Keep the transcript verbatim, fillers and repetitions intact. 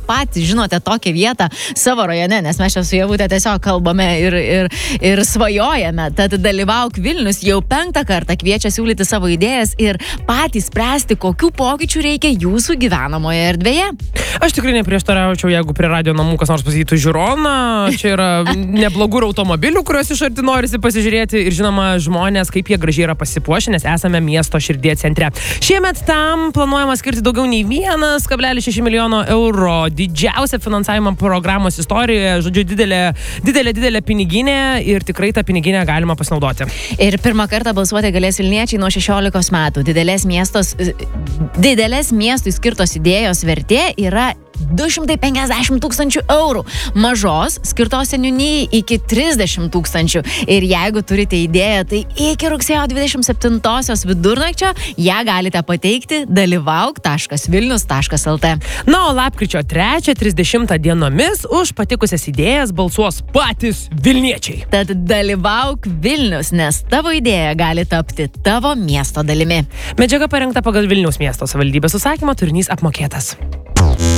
patys žinote tokią vietą savo rajone, nes mes čia su Ievute tiesiog kalbame ir, ir, ir svajojame. Tad Dalyvauk Vilnius jau penktą kartą kviečia siūlyti savo idėjas ir patys spręsti, kokių pokyčių reikia jūsų gyvenamoje erdvėje. Aš tikrai neprieštaraučiau, jeigu prie radio namų kas nors pasakytų žiūroną. Čia yra neblogų automobilių, kuriuos iš arti norisi pasižiūrėti ir žinoma žmonės, kaip jie gražiai yra pasipuošę, nes esame miesto širdie centre. Šiemet tam planuojama skirti daugiau nei vienas kablelis šeši milijono eurų. Didžiausia finansavimo programos istorijoje, žodžiu, didelė, didelė, didelė piniginė ir tikrai tą piniginę galima pasinaudoti. Ir pirmą kartą balsuoti galės Vilniečiai nuo šešiolikos metų. Didelės, miestos, didelės miestui skirtos idėjos vertė yra du šimtai penkiasdešimt tūkstančių eurų. Mažos, skirtos seniūnijai iki trisdešimt tūkstančių. Ir jeigu turite idėją, tai iki rugsėjo dvidešimt septintosios vidurnakčio ją galite pateikti dalyvauk taškas vilnius taškas lt. Na, o lapkričio trečią trisdešimtą dienomis už patikusias idėjas balsuos patys Vilniečiai. Tad dalyvauk Vilnius, nes tavo idėja gali tapti tavo miesto dalimi. Medžiaga parengta pagal Vilniaus miesto savivaldybės užsakymą, turinys apmokėtas.